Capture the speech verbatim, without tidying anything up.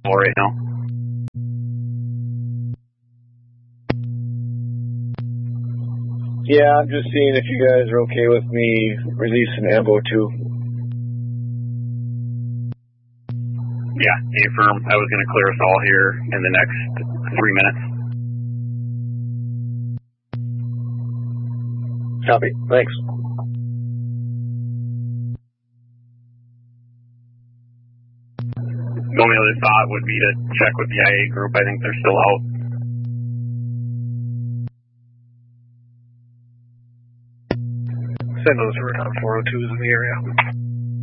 right now. Yeah, I'm just seeing if you guys are okay with me releasing ammo too. Yeah, affirm. I was going to clear us all here in the next three minutes. Copy. Thanks. The only other thought would be to check with the I A group. I think they're still out. Send those for four oh twos in the area.